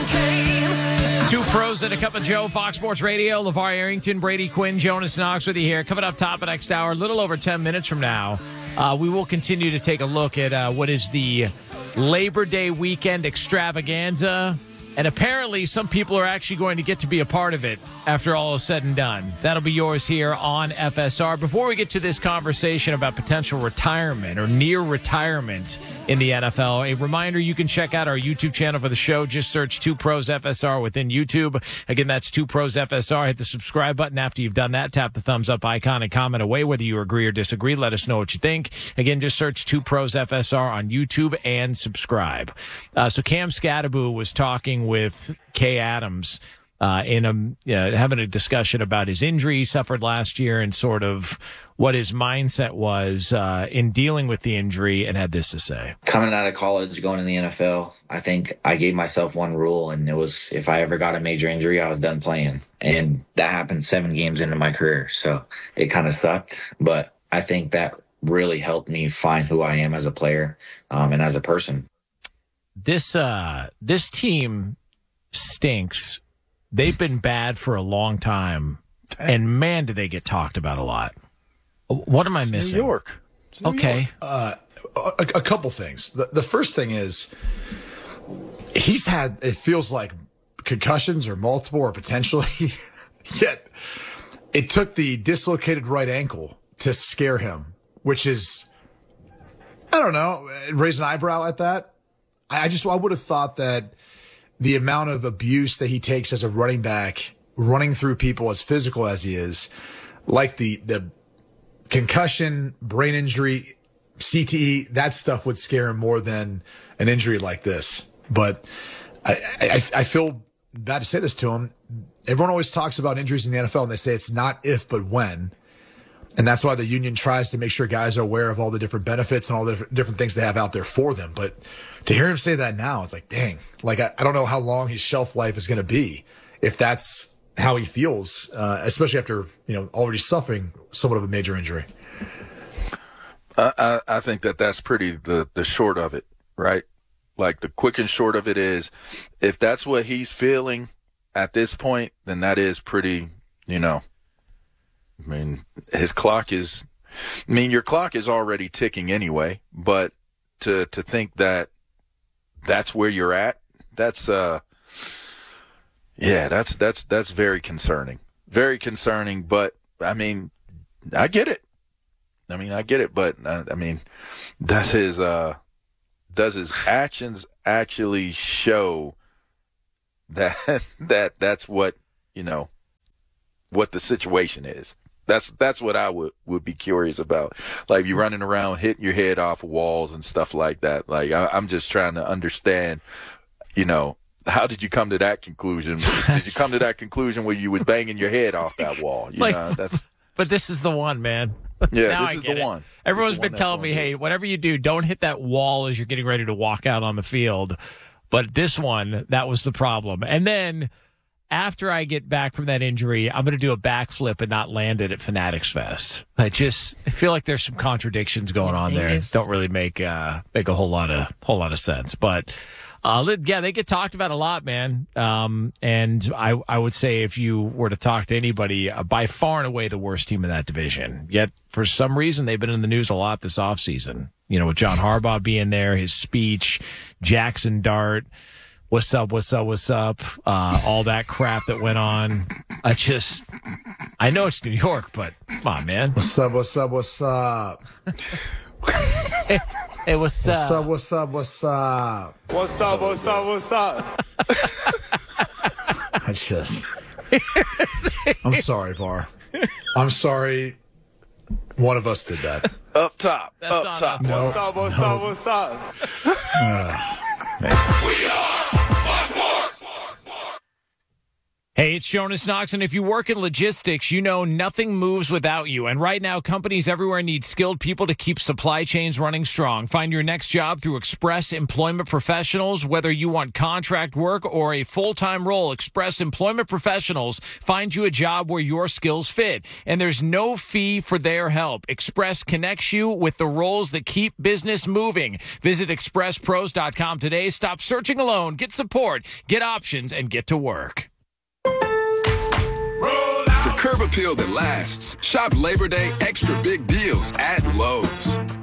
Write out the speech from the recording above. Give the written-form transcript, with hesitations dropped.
Two pros and a cup of Joe, Fox Sports Radio. LeVar Arrington, Brady Quinn, Jonas Knox with you here. Coming up top of next hour, a little over 10 minutes from now, we will continue to take a look at what is the Labor Day weekend extravaganza. And apparently some people are actually going to get to be a part of it after all is said and done. That'll be yours here on FSR. Before we get to this conversation about potential retirement or near retirement in the NFL, a reminder, you can check out our YouTube channel for the show. Just search 2 Pros FSR within YouTube. Again, that's 2 Pros FSR. Hit the subscribe button. After you've done that, tap the thumbs up icon and comment away whether you agree or disagree. Let us know what you think. Again, just search 2 Pros FSR on YouTube and subscribe. So Cam Scattaboo was talking with Kay Adams having a discussion about his injury he suffered last year and sort of what his mindset was in dealing with the injury, and had this to say. Coming out of college, going in the NFL, I think I gave myself one rule, and it was if I ever got a major injury, I was done playing. And that happened 7 games into my career, so it kind of sucked. But I think that really helped me find who I am as a player and as a person. This team stinks. They've been bad for a long time, and man, do they get talked about a lot. What am I missing? New York. Okay. A couple things. The first thing is he's had, it feels like, concussions or multiple or potentially, yet it took the dislocated right ankle to scare him, which is, I don't know, raise an eyebrow at that. I would have thought that the amount of abuse that he takes as a running back, running through people as physical as he is, like the concussion, brain injury, CTE, that stuff would scare him more than an injury like this. But I feel bad to say this to him. Everyone always talks about injuries in the NFL, and they say it's not if, but when. And that's why the union tries to make sure guys are aware of all the different benefits and all the different things they have out there for them. But to hear him say that now, it's like, dang, like I don't know how long his shelf life is going to be if that's how he feels, especially after, already suffering somewhat of a major injury. I think that's pretty the short of it, right? Like the quick and short of it is, if that's what he's feeling at this point, then that is pretty, I mean, your clock is already ticking anyway, but to think that that's where you're at, that's very concerning. Very concerning, but I mean, I get it. But I mean, does his actions actually show that's what, what the situation is? That's what I would be curious about. Like, you running around hitting your head off walls and stuff like that. Like, I'm just trying to understand, how did you come to that conclusion? Did you come to that conclusion where you was banging your head off that wall? But this is the one, man. Yeah, this is the one. Everyone's been telling me, hey, whatever you do, don't hit that wall as you're getting ready to walk out on the field. But this one, that was the problem. And then after I get back from that injury, I'm going to do a backflip and not land it at Fanatics Fest. I feel like there's some contradictions going on there. Don't really make a whole lot of sense. But they get talked about a lot, man. And I would say if you were to talk to anybody, by far and away the worst team in that division. Yet for some reason they've been in the news a lot this offseason. With John Harbaugh being there, his speech, Jackson Dart. What's up? All that crap that went on. I know it's New York, but come on, man. What's up? Hey, what's up? What's up? I'm sorry, VAR. I'm sorry. One of us did that. Up top. No, What's up? Man. We are Hey, it's Jonas Knox, and if you work in logistics, you know nothing moves without you. And right now, companies everywhere need skilled people to keep supply chains running strong. Find your next job through Express Employment Professionals. Whether you want contract work or a full-time role, Express Employment Professionals find you a job where your skills fit. And there's no fee for their help. Express connects you with the roles that keep business moving. Visit expresspros.com today. Stop searching alone. Get support, get options, and get to work. For curb appeal that lasts, shop Labor Day extra big deals at Lowe's.